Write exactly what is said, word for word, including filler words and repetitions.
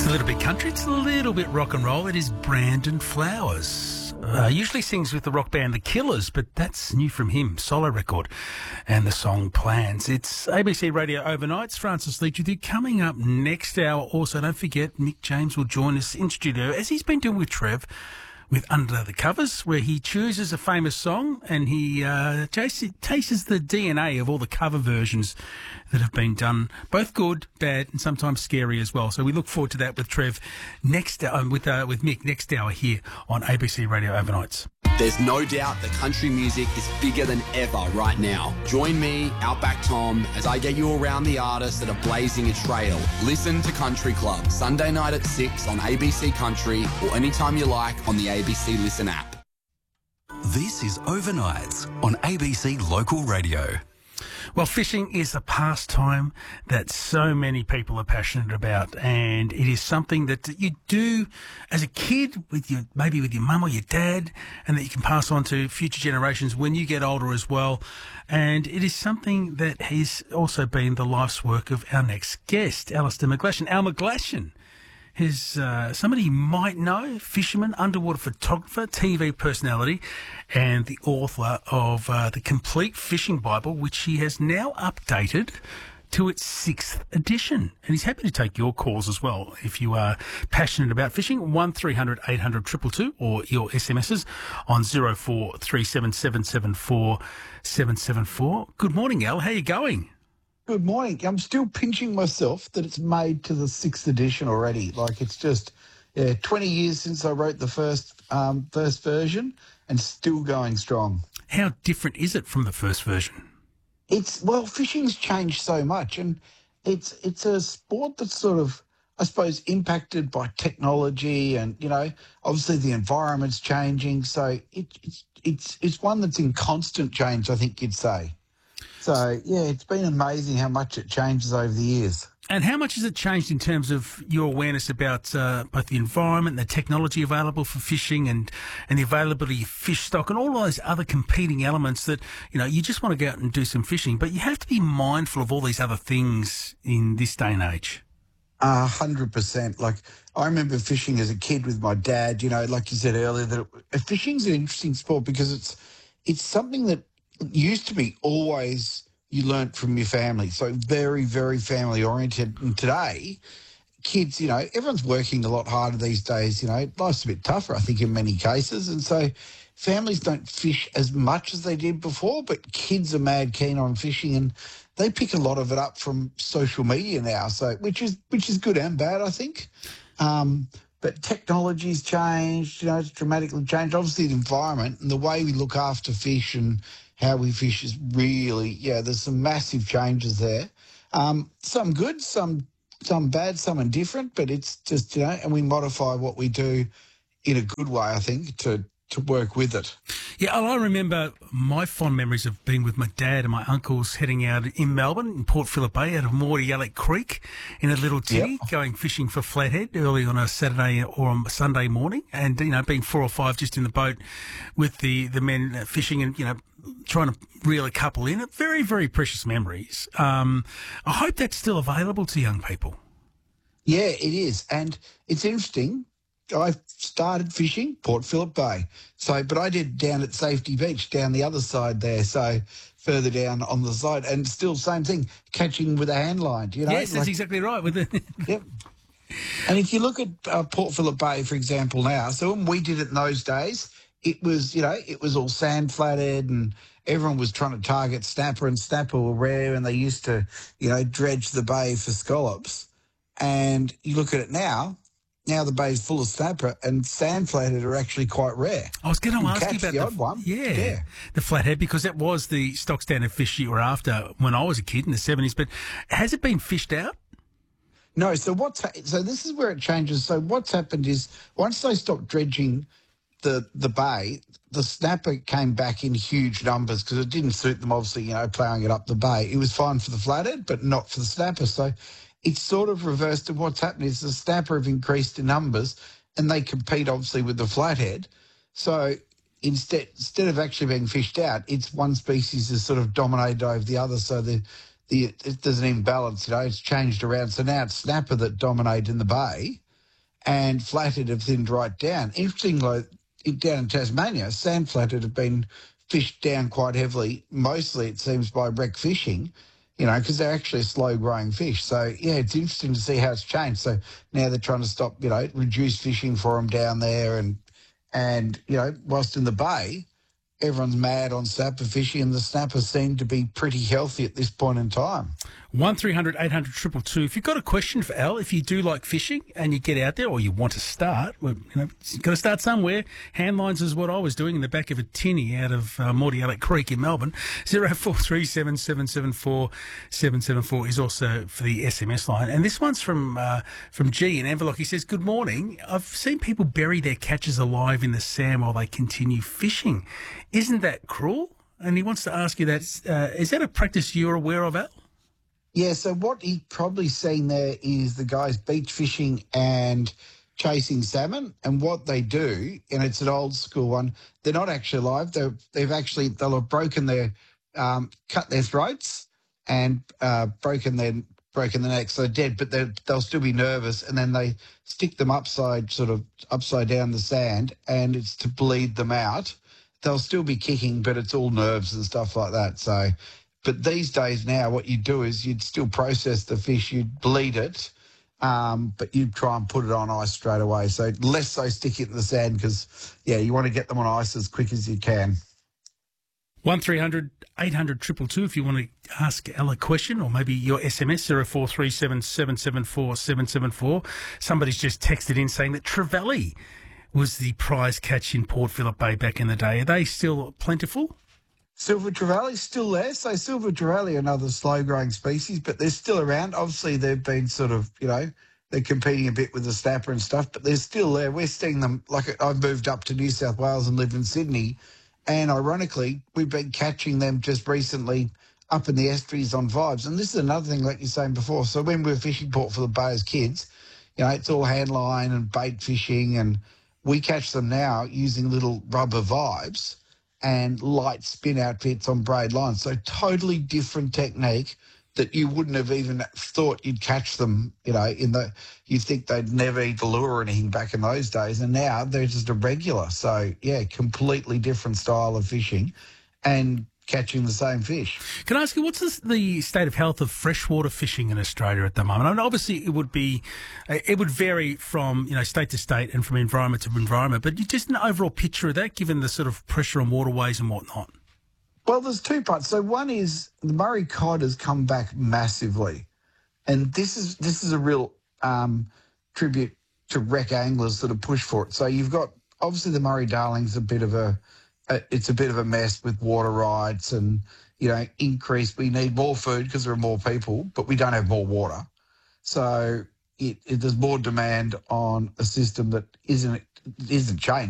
It's a little bit country, it's a little bit rock and roll. It is Brandon Flowers. Uh, usually sings with the rock band The Killers, but that's new from him, solo record, and the song Plans. It's A B C Radio Overnights. Francis Leach with you. Coming up next hour also, don't forget, Mick James will join us in studio, as he's been doing with Trev, with Under the Covers, where he chooses a famous song and he uh, tastes, tastes the D N A of all the cover versions that have been done, both good, bad, and sometimes scary as well. So we look forward to that with Trev next uh, with uh, with Mick next hour here on A B C Radio Overnights. There's no doubt that country music is bigger than ever right now. Join me, Outback Tom, as I get you around the artists that are blazing a trail. Listen to Country Club, Sunday night at six on A B C Country, or anytime you like on the A B C Listen app. This is Overnights on A B C Local Radio. Well, fishing is a pastime that so many people are passionate about, and it is something that you do as a kid with your, maybe with your mum or your dad, and that you can pass on to future generations when you get older as well. And it is something that has also been the life's work of our next guest, Alistair McGlashan. Al McGlashan is uh, somebody you might know, fisherman, underwater photographer, T V personality, and the author of uh, The Complete Fishing Bible, which he has now updated to its sixth edition. And he's happy to take your calls as well if you are passionate about fishing. one three hundred eight hundred two two two, or your S M Ses on zero four three seven seven seven four seven seven four. Good morning, Al. How are you going? Good morning. I'm still pinching myself that it's made to the sixth edition already. Like, it's just yeah, twenty years since I wrote the first um, first version, and still going strong. How different is it from the first version? It's well, fishing's changed so much, and it's it's a sport that's sort of, I suppose, impacted by technology, and you know, obviously the environment's changing. So it, it's it's it's one that's in constant change, I think you'd say. So, yeah, it's been amazing how much it changes over the years. And how much has it changed in terms of your awareness about uh, both the environment and the technology available for fishing, and, and the availability of fish stock and all those other competing elements that, you know, you just want to go out and do some fishing, but you have to be mindful of all these other things in this day and age? A hundred percent. Like, I remember fishing as a kid with my dad, you know, like you said earlier, that it, fishing's an interesting sport because it's it's something that used to be always you learnt from your family, so very, very family oriented. And today, kids, you know, everyone's working a lot harder these days. You know, life's a bit tougher, I think, in many cases, and so families don't fish as much as they did before. But kids are mad keen on fishing, and they pick a lot of it up from social media now. So, which is which is good and bad, I think. Um, but technology's changed. You know, it's dramatically changed. Obviously, the environment and the way we look after fish and how we fish is really, yeah, there's some massive changes there. Um, some good, some some bad, some indifferent, but it's just, you know, and we modify what we do in a good way, I think, to, to work with it. Yeah, I remember my fond memories of being with my dad and my uncles heading out in Melbourne, in Port Phillip Bay, out of Mordialloc Creek in a little tinny, yep. Going fishing for flathead early on a Saturday or a Sunday morning, and, you know, being four or five just in the boat with the, the men fishing and, you know, trying to reel a couple in. Very, very precious memories. Um, I hope that's still available to young people. Yeah, it is. And it's interesting. I started fishing Port Phillip Bay. So, but I did down at Safety Beach, down the other side there. So further down on the side, and still same thing, catching with a hand line. You know, yes, that's like, exactly right. With the yep. And if you look at uh, Port Phillip Bay, for example, now, so when we did it in those days, it was, you know, it was all sand flathead, and everyone was trying to target snapper, and snapper were rare, and they used to, you know, dredge the bay for scallops. And you look at it now, now the bay's full of snapper, and sand flathead are actually quite rare. I was going to ask catch you about the, the odd one. Yeah, yeah, the flathead, because that was the stock standard fish you were after when I was a kid in the seventies. But has it been fished out? No. So what's ha- so this is where it changes. So what's happened is once they stopped dredging the the bay, the snapper came back in huge numbers because it didn't suit them, obviously, you know, ploughing it up the bay. It was fine for the flathead, but not for the snapper. So it's sort of reversed, and what's happened is the snapper have increased in numbers, and they compete, obviously, with the flathead. So instead instead of actually being fished out, it's one species has sort of dominated over the other, so the, the it, there's an imbalance, you know, it's changed around. So now it's snapper that dominate in the bay, and flathead have thinned right down. Interestingly, down in Tasmania, sand flathead have been fished down quite heavily, mostly it seems by wreck fishing, you know, because they're actually a slow-growing fish. So, yeah, it's interesting to see how it's changed. So now they're trying to stop, you know, reduce fishing for them down there and, and you know, whilst in the bay, everyone's mad on snapper fishing, and the snappers seem to be pretty healthy at this point in time. one three hundred eight hundred two two two. If you've got a question for Al, if you do like fishing and you get out there or you want to start, well, you know, you've got to start somewhere. Handlines is what I was doing in the back of a tinny out of uh, Mordialloc Creek in Melbourne. zero four three seven seven seven four seven seven four is also for the S M S line. And this one's from uh, from G in Envelope. He says, good morning. I've seen people bury their catches alive in the sand while they continue fishing. Isn't that cruel? And he wants to ask you that, uh, is that a practice you're aware of, Al? Yeah, so what he's probably seen there is the guys beach fishing and chasing salmon. And what they do, and it's an old school one, they're not actually alive. They're, they've actually, they'll have broken their, um, cut their throats and uh, broken their broken the neck, so they're dead, but they're, they'll still be nervous. And then they stick them upside, sort of upside down the sand, and it's to bleed them out. They'll still be kicking, but it's all nerves and stuff like that. So, but these days now, what you do is you'd still process the fish, you'd bleed it, um, but you'd try and put it on ice straight away. So less so stick it in the sand because, yeah, you want to get them on ice as quick as you can. one three hundred eight hundred two two two if you want to ask Al a question, or maybe your S M S, zero four three seven seven seven four seven seven four. Somebody's just texted in saying that trevally was the prize catch in Port Phillip Bay back in the day. Are they still plentiful? Silver trevally still there. So silver trevally are another slow-growing species, but they're still around. Obviously, they've been sort of, you know, they're competing a bit with the snapper and stuff, but they're still there. We're seeing them, like I've moved up to New South Wales and live in Sydney, and ironically, we've been catching them just recently up in the estuaries on Vibes. And this is another thing, like you're saying before. So when we were fishing Port Phillip Bay as kids, you know, it's all hand line and bait fishing, and we catch them now using little rubber Vibes and light spin outfits on braid lines. So totally different technique that you wouldn't have even thought you'd catch them, you know, in the, you'd think they'd never eat the lure or anything back in those days. And now they're just a regular. So, yeah, completely different style of fishing and catching the same fish. Can I ask you, what's the, the state of health of freshwater fishing in Australia at the moment? I mean, obviously, it would be, it would vary from, you know, state to state and from environment to environment, but just an overall picture of that, given the sort of pressure on waterways and whatnot. Well, there's two parts. So one is the Murray cod has come back massively, and this is this is a real um, tribute to wreck anglers that have pushed for it. So you've got obviously the Murray Darling's a bit of a, a it's a bit of a mess with water rights and, you know, increase. We need more food because there are more people, but we don't have more water. So it, it there's more demand on a system that isn't isn't changed.